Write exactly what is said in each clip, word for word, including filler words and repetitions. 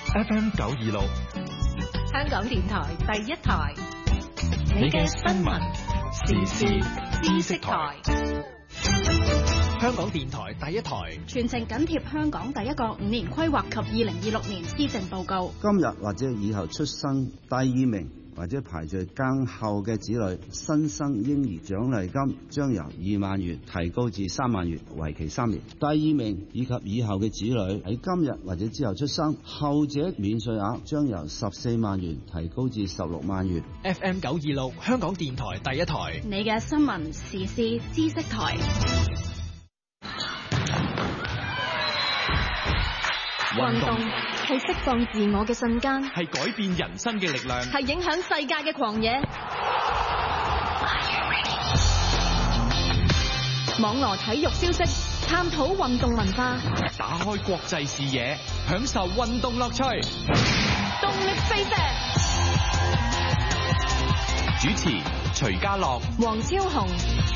F M 九二六， 香港電台第一台，你嘅新聞時事知識台。 香港電台第一台， 全程緊貼香港第一個五年規劃及二零二六年施政報告。 今日或者以後出生第二名或者排在更後嘅子女，新生嬰兒獎勵金將由二萬元提高至三萬元，為期三年。第二名以及以後嘅子女喺今日或者之後出生，後者免稅額將由十四萬元提高至十六萬元。 F M 九二六，香港電台第一台， 你嘅新聞時事知識台。 運動係釋放自我嘅瞬間， 係改變人生嘅力量， 係影響世界嘅狂野。網羅體育消息，探討運動文化， 打開國際視野，享受運動樂趣。 動力飛射， 主持徐家樂、 黃超雄。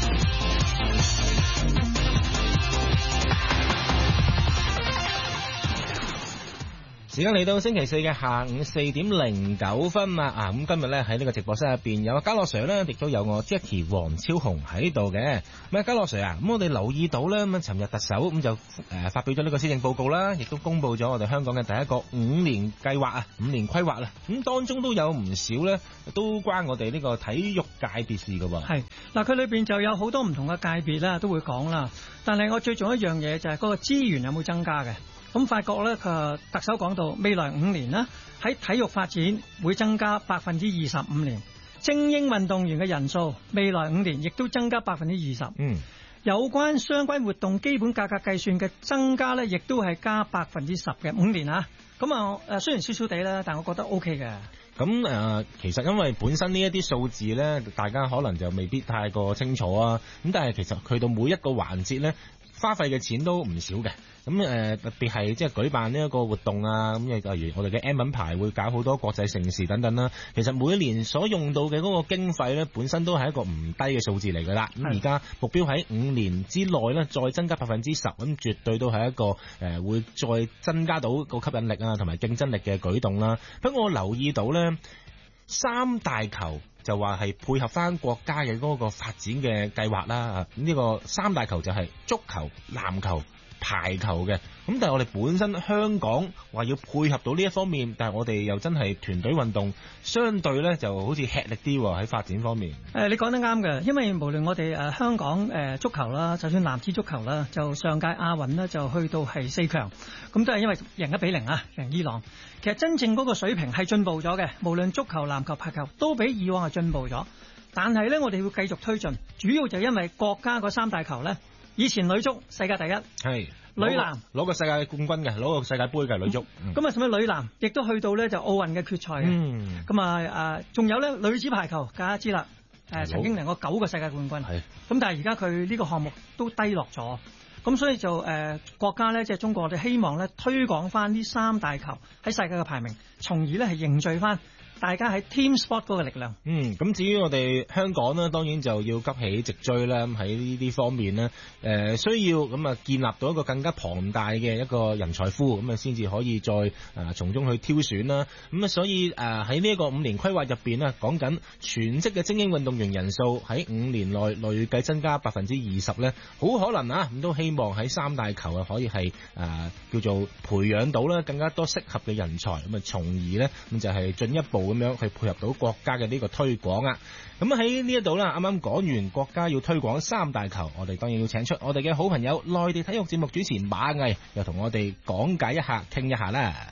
時間嚟到星期四嘅下午四點零九分啊！啊咁今日咧喺呢個直播室入邊有嘉樂 Sir 咧，亦都有我 Jackie 黃超雄喺度嘅。咁啊，嘉樂 Sir 啊，咁我哋留意到咧，咁啊，尋日特首咁就誒發表咗呢個施政報告啦，亦都公布咗我哋香港嘅第一個五年計劃啊，五年規劃啦。咁當中都有唔少咧，都關我哋呢個體育界別事噶喎。 係嗱，佢裏邊就有好多唔同嘅界別啦，都會講啦。但係我最重要一樣嘢就係嗰個資源有冇增加嘅。咁發覺咧，佢特首講到未來五年啦，喺體育發展會增加百分之二十五年，精英運動員嘅人數未來五年亦都增加百分之二十。 嗯，有關相關活動基本價格計算嘅增加咧，亦都係加百分之十嘅五年啊。咁啊誒，雖然少少地啦，但我覺得 O K 嘅。 咁誒、呃，其實因為本身呢一啲數字咧，大家可能就未必太過清楚啊。咁但係其實去到每一個環節咧，花費嘅錢都唔少嘅。咁誒、呃、特別係即係舉辦呢一個活動啊，咁例如我哋嘅 M 品牌會搞好多國際盛事等等啦。其實每一年所用到嘅嗰個經費咧，本身都係一個唔低嘅數字嚟㗎啦。咁而家目標喺五年之內咧，再增加百分之十，咁絕對都係一個誒、呃、會再增加到個吸引力啊同埋競爭力嘅舉動啦。不過我留意到咧，三大球就話係配合翻國家嘅嗰個發展嘅計劃啦。咁呢個三大球就係足球、籃球、排球嘅。咁但係我哋本身香港話要配合到呢一方面，但係我哋又真係團隊運動相對咧就好似吃力啲喎喺發展方面。 誒，你講得啱嘅，因為無論我哋誒香港誒足球啦，就算男子足球啦，就上屆亞運呢就去到係四強，咁都係因為贏一比零啊，贏伊朗。其實真正嗰個水平係進步咗嘅，無論足球、籃球、排球都比以往係進步咗。但係咧，我哋要繼續推進，主要就因為國家嗰三大球咧，以前女足世界第一，係女籃攞個世界冠軍嘅，攞個世界盃嘅女足。 咁啊，甚至女籃亦都去到咧就奧運嘅決賽嘅。咁啊誒，仲有咧女子排球，大家知啦，誒曾經贏過九個世界冠軍。係咁，但係而家佢呢個項目都低落咗。咁所以就誒、呃、國家咧，即係中國，我哋希望咧推廣翻呢三大球喺世界嘅排名，從而咧係凝聚翻大家喺 team sport 嗰個力量。 嗯，咁至於我哋香港呢，當然就要急起直追啦。咁喺呢啲方面呢，誒、呃、需要咁啊建立到一個更加龐大嘅一個人才庫，咁啊先至可以再誒、呃、從中去挑選啦。咁啊，所以誒喺呢一個五年規劃入邊呢，講緊全職嘅精英運動員人數喺五年內累計增加百分之二十咧，好可能啊，咁都希望喺三大球啊可以係誒、呃、叫做培養到咧更加多適合嘅人才，咁啊從而呢，咁就係進一步咁樣去配合到國家嘅呢個推廣啊！咁喺呢一度啦，啱啱講完國家要推廣三大球，我哋當然要請出我哋嘅好朋友內地體育節目主持人馬毅，又同我哋講解一下、傾一下啦。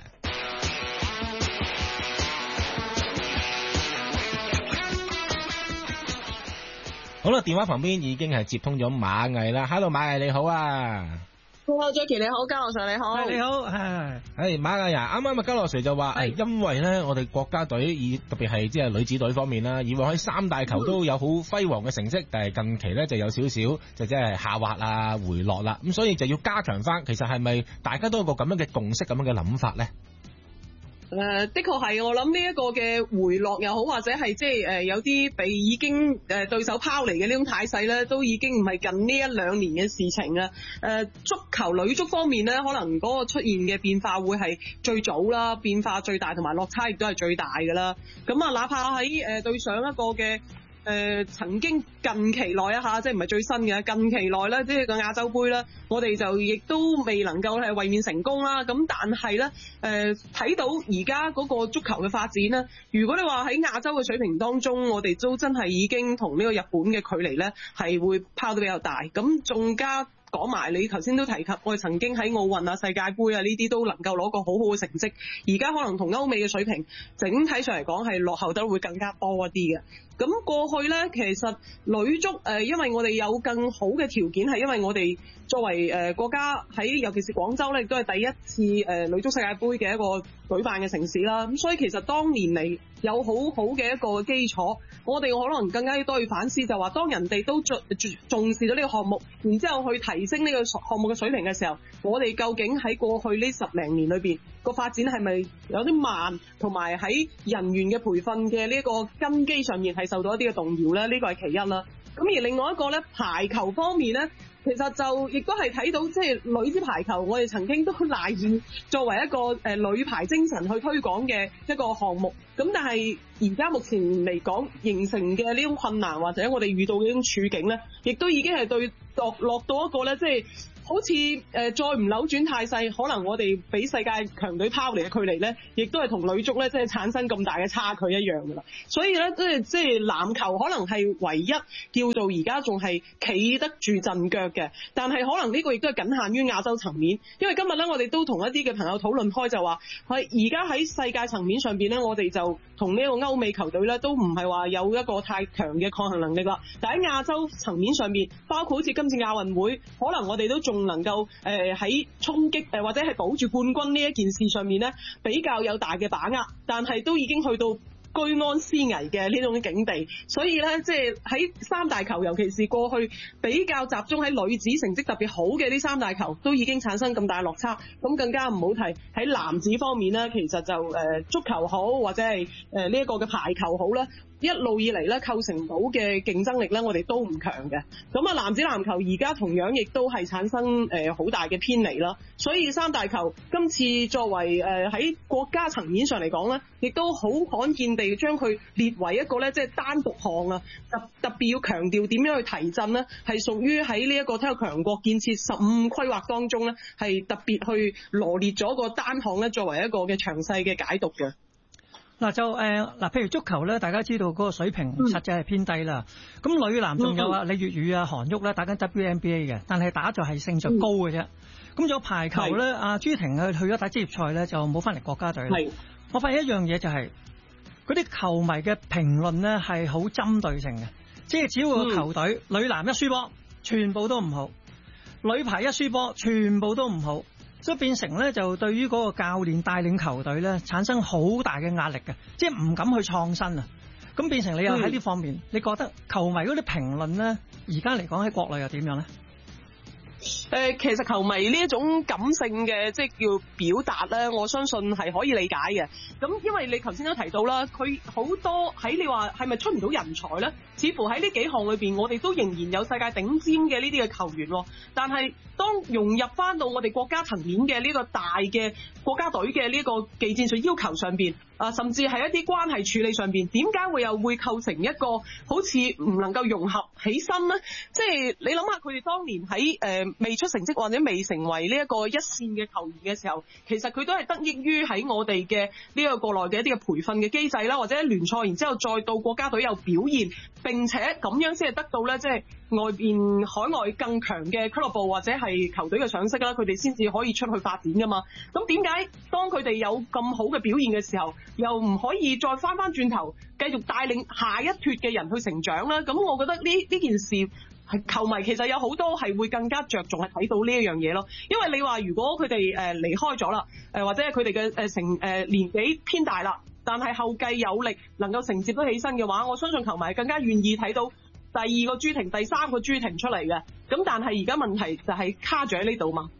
好啦，電話旁邊已經係接通咗馬毅啦。Hello，馬毅你好啊！ Hello Jackie 你好，嘉樂 Sir 你好， 你好，係係馬毅啊！啱啱啊，嘉樂 Sir 就話，誒，因為咧我哋國家隊以特別係即係女子隊方面啦，以往喺三大球都有好輝煌嘅成績，但係近期咧就有少少就即係下滑啊、回落啦，咁所以就要加強翻。其實係咪大家都有個咁樣嘅共識、咁樣嘅諗法咧？ 呃、的確係，我諗呢一個嘅回落又好，或者係即係誒有啲被已經誒對手拋離嘅呢種態勢咧，都已經唔係近呢一兩年嘅事情啦。誒、呃、足球女足方面咧，可能嗰個出現嘅變化會係最早啦，變化最大，同埋落差亦都係最大㗎啦。咁啊，哪怕喺誒、呃、對上一個嘅。誒、呃、曾經近期內一下，即係唔係最新嘅，近期內咧，即係個亞洲杯啦，我哋就亦都未能夠係衛冕成功啦。咁但係咧，誒、呃、睇到而家嗰個足球嘅發展咧，如果你話喺亞洲嘅水平當中，我哋都真係已經同呢個日本嘅距離咧係會拋得比較大。咁仲加講埋你頭先都提及，我哋曾經喺奧運啊、世界盃啊呢啲都能夠攞個好好嘅成績，而家可能同歐美嘅水平整體上嚟講係落後得會更加多一啲嘅。咁過去呢，其實女足誒、呃，因為我哋有更好嘅條件，係因為我哋作為誒、呃、國家喺，尤其是廣州呢，亦都係第一次誒、呃、女足世界盃嘅一個舉辦嘅城市啦。咁所以其實當年嚟有好好嘅一個基礎，我哋可能更加多要反思，就話當人哋都重重視咗呢個項目，然之後去提升呢個項目嘅水平嘅時候，我哋究竟喺過去呢十零年裏邊個發展係咪有啲慢，同埋喺人員嘅培訓嘅呢個根基上面係受到一啲嘅動搖咧？呢個係其一啦。咁而另外一個咧，排球方面咧，其實就亦都係睇到，即係女子排球，我哋曾經都賴以作為一個誒、呃、女排精神去推廣嘅一個項目。咁但係而家目前嚟講形成嘅呢種困難，或者我哋遇到嘅呢種處境咧，亦都已經係對落落到一個咧，即係好似誒、呃、再唔扭轉態勢，可能我哋俾世界強隊拋離嘅距離咧，亦都係同女足咧即係產生咁大嘅差距一樣噶啦。所以咧，即係即係籃球可能係唯一叫做而家仲係企得住陣腳嘅，但係可能呢個亦都係僅限於亞洲層面。因為今日咧，我哋都同一啲嘅朋友討論開，就話係而家喺世界層面上邊咧，我哋就同呢個歐美球隊咧都唔係話有一個太強嘅抗衡能力啦。但喺亞洲層面上面，包括好似今次亞運會，可能我哋都仲能夠誒喺衝擊誒或者係保住冠軍呢一件事上面咧比較有大嘅把握，但係都已經去到居安思危嘅呢種境地。所以咧，即係喺三大球，尤其是過去比較集中喺女子成績特別好嘅呢三大球，都已經產生咁大落差。咁更加唔好提喺男子方面咧，其實就誒、呃、足球好，或者係誒呢一個嘅排球好啦，一路以嚟咧構成到嘅競爭力咧，我哋都唔強嘅。咁啊，男子籃球而家同樣亦都係產生誒好、呃、大嘅偏離啦。所以三大球今次作為誒喺、呃、國家層面上嚟講咧，亦都好罕見地將佢列為一個咧即係單獨項啊，特特別要強調點樣去提振呢，係屬於喺呢一個體育強國建設十五規劃當中咧，係特別去羅列咗個單項咧，作為一個嘅詳細嘅解讀嘅。 嗱就誒嗱、呃，譬如足球咧，大家知道嗰個水平實際係偏低啦。咁、嗯、女籃仲有啊李月宇啊、韓旭啦，打緊 W N B A 嘅，但係打就係勝着高嘅啫。咁、嗯、仲有排球咧，阿朱婷啊去咗打職業賽咧，就冇翻嚟國家隊啦。我發現一樣嘢就係嗰啲球迷嘅評論咧係好針對性嘅，即係只要個球隊、嗯、女籃一輸波，全部都唔好；女排一輸波，全部都唔好。所以變成咧，就對於嗰個教練帶領球隊咧，產生好大嘅壓力嘅，即係唔敢去創新啊！咁變成你又喺呢方面、嗯，你覺得球迷嗰啲評論咧，而家嚟講喺國內又點樣咧？ 誒、呃，其實球迷呢一種感性嘅即係叫表達咧，我相信係可以理解嘅。咁因為你頭先都提到啦，佢好多喺你話係咪出唔到人才咧？似乎喺呢幾項裏邊，我哋都仍然有世界頂尖嘅呢啲嘅球員。但係當融入翻到我哋國家層面嘅呢個大嘅國家隊嘅呢個技戰術要求上邊，啊，甚至係一啲關係處理上邊，點解會又會構成一個好似唔能夠融合起身呢？即係你諗下，佢哋當年喺誒、呃、未出成績或者未成為呢一個一線嘅球員嘅時候，其實佢都係得益於喺我哋嘅呢個國內嘅一啲嘅培訓嘅機制啦，或者聯賽，然之後再到國家隊有表現，並且咁樣先係得到咧，即係外邊海外更強嘅俱樂部或者係球隊嘅賞識啦，佢哋先至可以出去發展噶嘛。咁點解當佢哋有咁好嘅表現嘅時候，又唔可以再翻翻轉頭繼續帶領下一脱嘅人去成長咧？咁我覺得呢呢件事係球迷其實有好多係會更加着重係睇到呢一樣嘢咯。因為你話如果佢哋誒離開咗啦，誒或者係佢哋嘅誒成誒年紀偏大啦，但係後繼有力能夠承接得起身嘅話，我相信球迷更加願意睇到第二個朱婷、第三個朱婷出嚟嘅。咁但係而家問題就係卡住喺呢度嘛。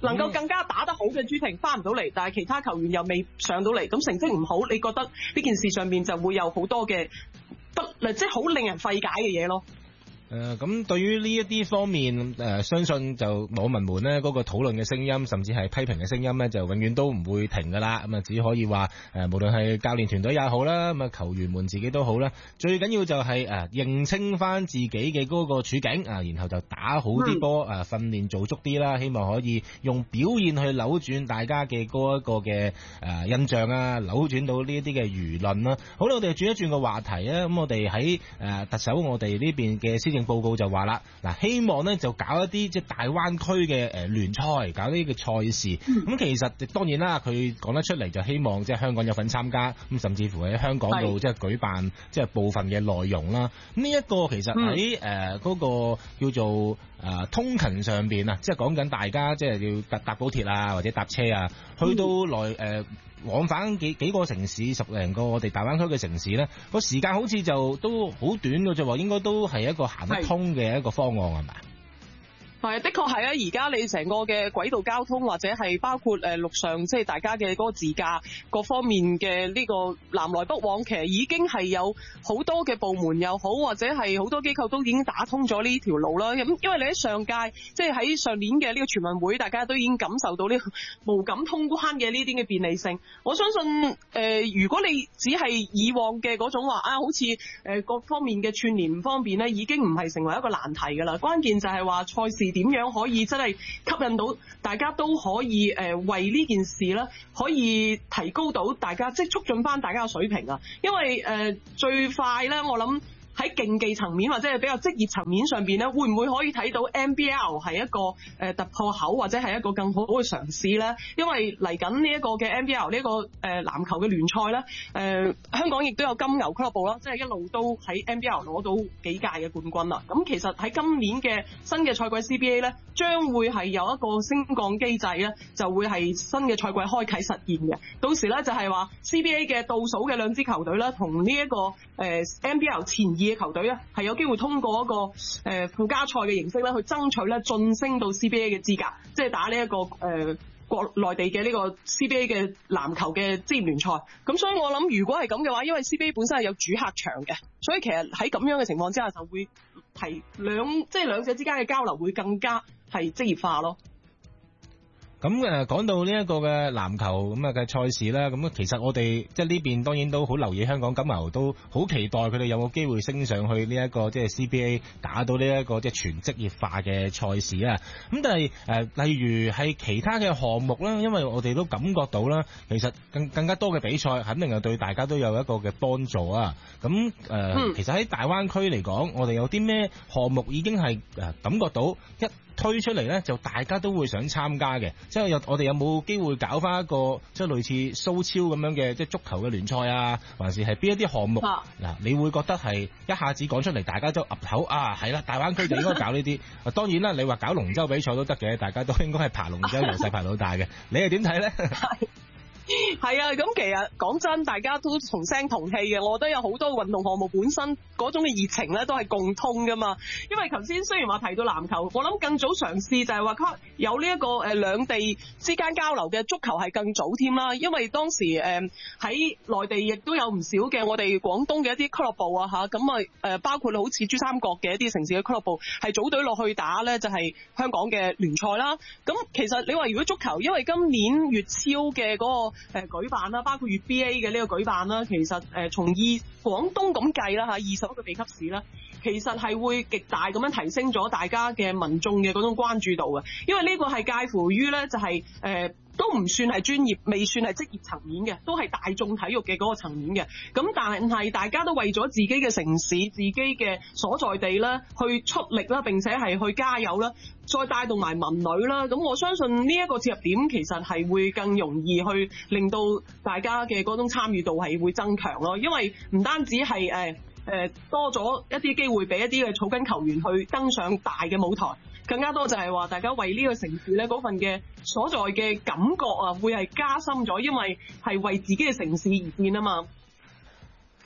能夠更加打得好嘅朱婷翻唔到嚟，但係其他球員又未上到嚟，咁成績唔好，你覺得呢件事上面就會有好多嘅不即係好令人費解嘅嘢咯。 誒咁、呃、對於呢一啲方面，誒、呃、相信就網民們呢嗰、那個討論嘅聲音，甚至係批評嘅聲音呢，就永遠都唔會停㗎啦。咁啊，只可以話誒、呃，無論係教練團隊也好啦，咁啊球員們自己都好啦，最緊要就係、是、誒、呃、認清翻自己嘅嗰個處境啊，然後就打好啲波，誒、嗯、訓練做足啲啦，希望可以用表現去扭轉大家嘅嗰一個嘅誒、呃、印象啊，扭轉到呢一啲嘅輿論啦。好啦，我哋轉一轉個話題啊，咁我哋喺誒特首我哋呢邊嘅施政報告就話啦，嗱，希望咧就搞一啲即係大灣區嘅誒聯賽，搞呢啲嘅賽事。咁、嗯、其實當然啦，佢講得出嚟就希望即係香港有份參加，咁甚至乎喺香港度即係舉辦即係部分嘅內容啦。咁呢一個其實喺誒嗰個叫做誒、呃、通勤上邊啊，即係講緊大家即係要搭搭高鐵啊，或者搭車啊，去到來誒。呃往返幾幾個城市，十零個我哋大灣區嘅城市咧，個時間好似就都好短嘅啫喎，應該都係一個行得通嘅一個方案係咪？ 係，的確係啊！而家你成個嘅軌道交通或者係包括誒陸上，即係大家嘅嗰個自駕各方面嘅呢個南來北往，其實已經係有好多嘅部門又好，或者係好多機構都已經打通咗呢條路啦。咁因為你喺上屆，即係喺上年嘅呢個全運會，大家都已經感受到呢個無感通關嘅呢啲嘅便利性。我相信誒、呃，如果你只係以往嘅嗰種話啊，好似誒各方面嘅串聯唔方便咧，已經唔係成為一個難題㗎啦。關鍵就係話賽事點樣可以真係吸引到大家都可以誒、呃、為呢件事咧，可以提高到大家，即係促進翻大家嘅水平啊！因為誒、呃、最快咧，我諗喺競技層面或者係比較職業層面上邊咧，會唔會可以睇到 N B L 係一個誒、呃、突破口，或者係一個更好嘅嘗試咧？因為嚟緊呢一個嘅 N B L 呢、這個誒、呃、籃球嘅聯賽咧，誒、呃、香港亦都有金牛俱樂部啦，即係一路都喺 N B L 攞到幾屆嘅冠軍啦。咁其實喺今年嘅新嘅賽季 C B A 咧，將會係有一個升降機制咧，就會係新嘅賽季開啟實現嘅。到時咧就係話 C B A 嘅倒數嘅兩支球隊咧，同呢一個誒、呃、N B L 前二嘅球隊咧，係有機會通過一個誒、呃、附加賽嘅形式咧，去爭取咧晉升到 C B A 嘅資格，即係打呢、這、一個誒、呃、國內地嘅呢個 C B A 嘅籃球嘅職業聯賽。咁所以我諗，如果係咁嘅話，因為 C B A 本身係有主客場嘅，所以其實喺咁樣嘅情況之下，就會提兩即係兩者之間嘅交流會更加係職業化咯。 咁誒講到呢一個嘅籃球咁啊嘅賽事啦，咁其實我哋即係呢邊當然都好留意香港金牛，都好期待佢哋有冇機會升上去呢一個即係 C B A 打到呢一個即係全職業化嘅賽事啊。咁但係誒例如係其他嘅項目啦，因為我哋都感覺到啦，其實更更加多嘅比賽肯定係對大家都有一個嘅幫助啊。咁誒、呃嗯、其實喺大灣區嚟講，我哋有啲咩項目已經係誒感覺到一推出嚟咧，就大家都會想參加嘅，即係有我哋有冇機會搞翻一個即係類似蘇超咁樣嘅即係足球嘅聯賽啊，還是係邊一啲項目嗱、啊？你會覺得係一下子講出嚟，大家都岌口啊，係啦，大灣區就應該搞呢啲。當然啦，你話搞龍舟比賽都得嘅，大家都應該係爬龍舟由細爬到大嘅。你係點睇咧？ 係啊，咁其實講真，大家都同聲同氣嘅。我覺得有好多運動項目本身嗰種嘅熱情咧，都係共通噶嘛。因為頭先雖然話提到籃球，我諗更早嘗試就係話有呢一個誒兩地之間交流嘅足球係更早添啦。因為當時誒喺內地亦都有唔少嘅我哋廣東嘅一啲俱樂部啊嚇，咁啊誒包括好似珠三角嘅一啲城市嘅俱樂部係組隊落去打咧，就係香港嘅聯賽啦。咁其實你話如果足球，因為今年粵超嘅嗰個誒舉辦啦，包括粵 B A 嘅呢個舉辦啦，其實誒從以廣東咁計啦嚇，二十一個地級市啦，其實係會極大咁樣提升咗大家嘅民眾嘅嗰種關注度嘅，因為呢個係介乎於咧就係、是、誒。呃都唔算係專業，未算係職業層面嘅，都係大眾體育嘅嗰個層面嘅。咁但係大家都為咗自己嘅城市、自己嘅所在地啦，去出力啦，並且係去加油啦，再帶動埋民女啦。咁我相信呢一個切入點其實係會更容易去令到大家嘅嗰種參與度係會增強咯。因為唔單止係誒誒多咗一啲機會俾一啲嘅草根球員去登上大嘅舞台。更加多就係話，大家為呢個城市咧嗰份嘅所在嘅感覺啊，會係加深咗，因為係為自己嘅城市而戰啊嘛。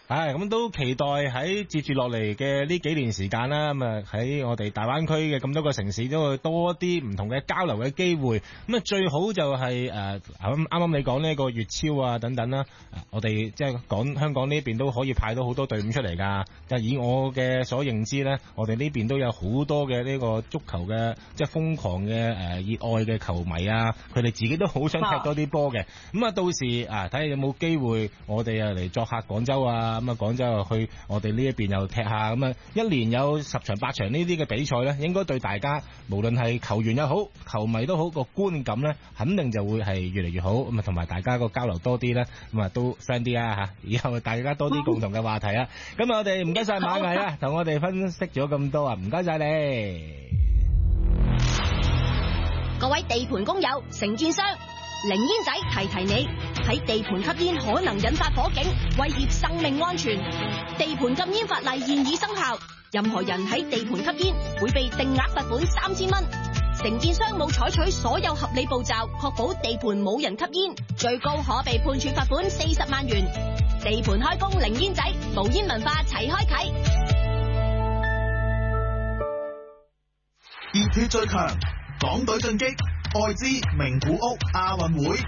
係咁都期待喺接住落嚟嘅呢幾年時間啦，咁啊喺我哋大灣區嘅咁多個城市都會多啲唔同嘅交流嘅機會。咁啊最好就係誒啱啱你講呢個粵超啊等等啦，我哋即係講香港呢邊都可以派到好多隊伍出嚟㗎。就以我嘅所認知咧，我哋呢邊都有好多嘅呢個足球嘅即係瘋狂嘅誒熱愛嘅球迷啊，佢哋自己都好想踢多啲波嘅。咁啊到時啊睇下有冇機會我哋啊嚟作客廣州啊。咁啊，廣州又去我哋呢一邊又踢下，咁啊，一年有十場八場呢啲嘅比賽咧，應該對大家無論係球員又好，球迷都好，個觀感咧，肯定就會係越嚟越好。咁啊，同埋大家個交流多啲咧，咁啊都 friend 啲啊嚇，以後大家多啲共同嘅話題啊。咁啊，我哋唔該曬馬毅啊，同我哋分析咗咁多啊，唔該曬你。 各位地盤工友、承建商。零煙仔提提你，喺地盤吸煙可能引發火警，威脅生命安全。地盤禁煙法例現已生效，任何人喺地盤吸煙會被定額罰款三千蚊。承建商冇採取所有合理步驟，確保地盤冇人吸煙，最高可被判處罰款四十萬元。地盤開工零煙仔，無煙文化齊開啟。 熱血最強，港隊進擊。愛知名古屋亞運會。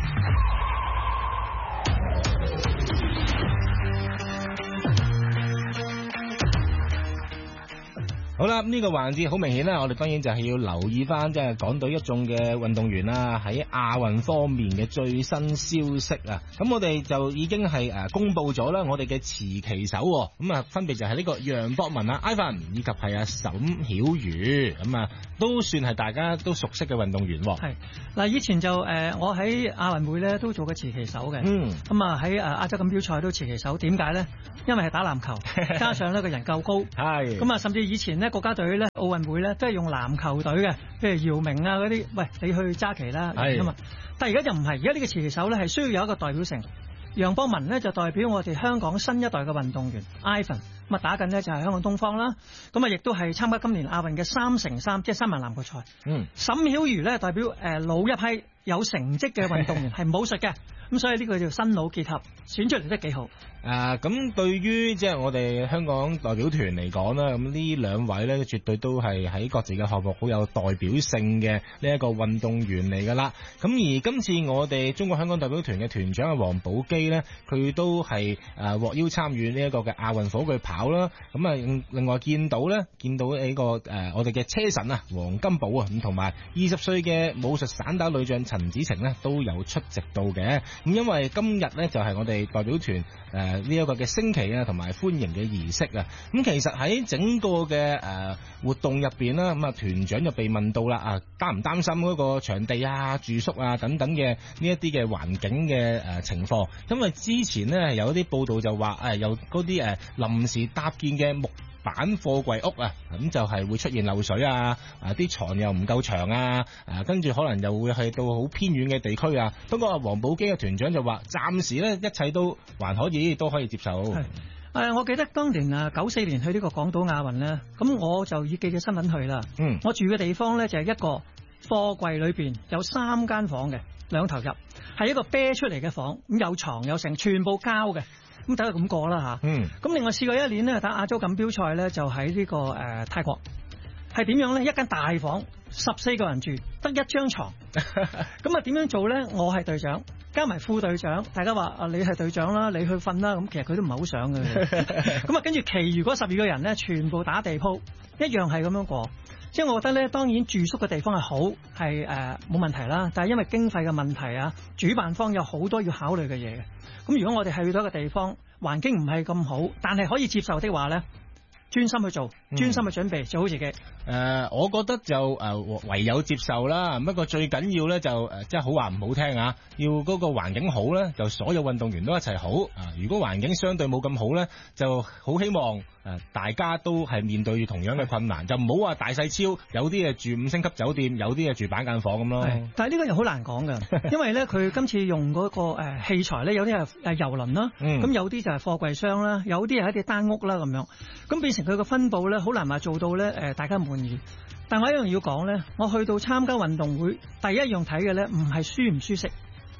好啦，呢、這個環節好明顯啦，我哋當然就係要留意翻即係港隊一眾嘅運動員啦，喺亞運方面嘅最新消息啊。咁我哋就已經係誒公布咗啦，我哋嘅持旗手咁啊，分別就係呢個楊博文啊 Ivan 以及係阿沈曉瑜，咁啊都算係大家都熟悉嘅運動員。 係嗱，以前就誒、呃、我喺亞運會咧都做過持旗手嘅， 嗯， 咁啊喺誒亞洲錦標賽都持旗手，點解咧？因為係打籃球，加上呢個人夠高， 係咁啊，甚至以前咧國家隊咧奧運會咧都係用籃球隊嘅，譬如姚明啊嗰啲，喂你去揸旗啦，係啊，但係而家就唔係，而家呢個持旗手咧係需要有一個代表性。楊博文呢就代表我哋香港新一代嘅運動員 Ivan， 咁啊打緊呢就係香港東方啦，咁啊亦都係參加今年亞運嘅三乘三即係三人籃球賽。嗯，沈曉瑜呢代表誒、呃、老一批有成績嘅運動員係武術嘅，咁所以呢個叫新老結合，選出嚟都幾好。 誒咁、啊、對於即係我哋香港代表團嚟講啦，咁呢兩位咧絕對都係喺各自嘅項目好有代表性嘅呢一個運動員嚟㗎啦。咁而今次我哋中國香港代表團嘅團長嘅黃寶基呢，佢都係誒獲邀參與呢一個嘅亞運火炬跑啦。咁啊另外見到呢，見到呢、這個誒、呃、我哋嘅車神啊黃金寶啊，咁同埋二十歲嘅武術散打女將陳子晴呢，都有出席到嘅。咁因為今日呢，就係、是、我哋代表團誒呢一個嘅升旗啊，同埋歡迎嘅儀式啊，咁其實喺整個嘅誒、呃、活動入邊啦，咁啊團長就被問到啦，啊擔唔擔心嗰個場地啊、住宿啊等等嘅呢一啲嘅環境嘅誒、呃、情況？因為之前呢，有一啲報道就話誒、呃、有嗰啲誒臨時搭建嘅木板貨櫃屋啊，咁就係會出現漏水啊，啊啲床又唔夠長啊，啊跟住可能又會去到好偏遠嘅地區啊。不過阿黃寶基嘅團長就話，暫時咧一切都還可以，都可以接受。係誒，我記得當年啊九四年去呢個港島亞運咧，咁我就以記者身份去啦。嗯，我住嘅地方咧就係一個貨櫃裏邊有三間房嘅，兩頭入，係一個啤出嚟嘅房，咁有床有成，全部膠嘅。咁睇下咁過啦嚇，嗯，咁另外試過一年咧打亞洲錦標賽咧，就喺呢、這個誒、呃、泰國，係點樣咧？一間大房，十四個人住，得一張床。咁啊點樣做咧？我係隊長，加埋副隊長，大家話啊你係隊長啦，你去瞓啦。咁其實佢都唔係好想嘅。咁啊跟住，其餘嗰十二個人咧，全部打地鋪，一樣係咁樣過。即係我覺得咧，當然住宿嘅地方係好，係誒冇問題啦。但係因為經費嘅問題啊，主辦方有好多要考慮嘅嘢嘅。咁如果我哋係去到一個地方，環境唔係咁好，但係可以接受的話咧，專心去做，專心去準備，做好自己。誒、 呃，我覺得就誒、呃、唯有接受啦。不過最緊要咧就誒，即係好話唔好聽啊，要嗰個環境好咧，就所有運動員都一齊好啊。如果環境相對冇咁好咧，就好希望。誒，大家都係面對同樣嘅困難，就唔好話大細超，有啲誒住五星級酒店，有啲誒住板間房咁咯。 但係呢個又好難講㗎，因為咧佢今次用嗰個誒器材咧，有啲係誒郵輪啦，咁、嗯、有啲就係貨櫃箱啦，有啲係一啲單屋啦咁樣，咁變成佢個分佈咧，好難話做到咧誒大家滿意。但我一樣要講咧，我去到參加運動會，第一樣睇嘅咧唔係舒唔舒適，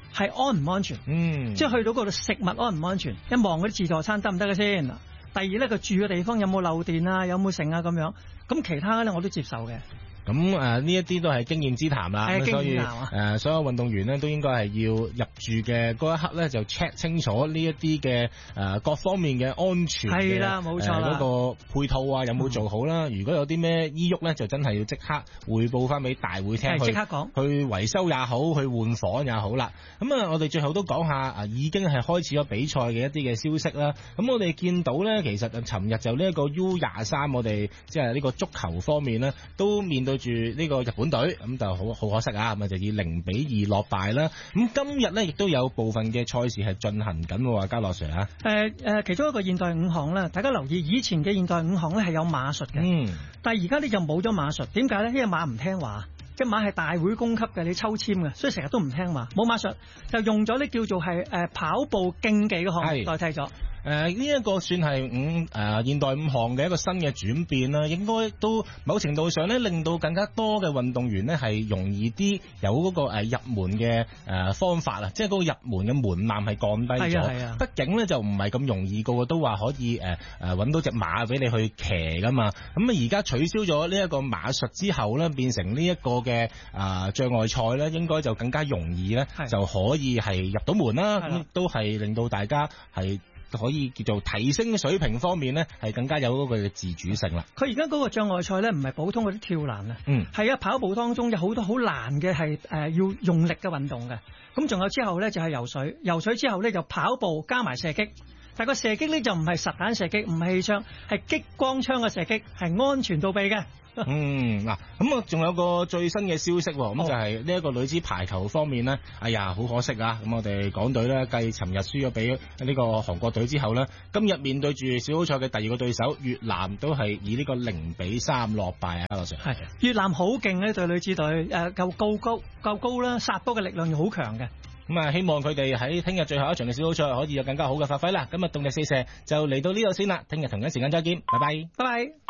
係安唔安全？ 嗯， 即係去到嗰度食物安唔安全？一望嗰啲自助餐得唔得嘅先？第二咧，佢住嘅地方有冇漏電啊？有冇剩啊？咁樣，咁其他咧我都接受嘅。 咁誒呢一啲都係經驗之談啦，咁所以誒、呃、所有運動員呢都應該係要入住嘅嗰一刻咧就 check 清楚呢一啲嘅誒各方面嘅安全嘅， 係啦，冇錯啦， 嗰、呃那個配套啊有冇做好啦、嗯？如果有啲咩依喐咧，就真係要即刻匯報翻俾大會聽， 即刻講去維修也好，去換房也好啦。咁啊，我哋最後都講下啊，已經係開始咗比賽嘅一啲嘅消息啦。咁我哋見到咧，其實尋日就呢一個 U 廿三，我哋即係呢個足球方面咧，都面對住呢個日本隊，咁就好好可惜啊，咁啊就以零比二落敗啦。咁今日咧亦都有部分嘅賽事係進行緊喎，嘉樂 Sir 啊。 誒誒，其中一個現代五項咧，大家留意以前嘅現代五項咧係有馬術嘅，嗯，但係而家咧就冇咗馬術。點解咧？因為馬唔聽話，隻馬係大會供給嘅，你抽籤嘅，所以成日都唔聽話。冇馬術就用咗呢叫做係誒跑步競技嘅項目代替咗。 誒呢一個算係五誒、呃、現代五項嘅一個新嘅轉變啦，應該都某程度上咧令到更加多嘅運動員咧係容易啲有嗰個誒入門嘅誒方法啊，即係嗰個入門嘅門檻係降低咗。係啊，畢竟咧就唔係咁容易，個個都話可以誒誒揾到隻馬俾你去騎噶嘛。咁啊而家取消咗呢一個馬術之後咧，變成呢一個嘅啊、呃、障礙賽咧，應該就更加容易咧就可以係入到門啦。咁都係令到大家係可以叫做提升水平方面咧，係更加有嗰個自主性啦。 佢而家嗰個障礙賽咧，唔係普通嗰啲跳欄啊，嗯，係啊，跑步當中有好多好難嘅係誒要用力嘅運動嘅。咁仲有之後咧就係游水，游水之後咧就跑步加埋射擊。但個射擊咧就唔係實彈射擊，唔係氣槍，係激光槍嘅射擊，係安全到痹嘅。 嗯，嗱，咁啊，仲有個最新嘅消息，咁就係呢一個女子排球方面呢，哎呀，好可惜啊！咁我哋港隊呢，繼尋日輸咗俾呢個韓國隊之後呢，今日面對住小組賽嘅第二個對手越南，都係以呢個零比三落敗啊！嘉樂 Sir， 係越南好勁呢隊女子隊，誒夠高高夠高啦，殺波嘅力量又好強嘅。 咁啊，希望佢哋喺聽日最後一場嘅小組賽可以有更加好嘅發揮啦。今日動力四射就嚟到呢度先啦，聽日同一時間再見，拜拜， 拜拜。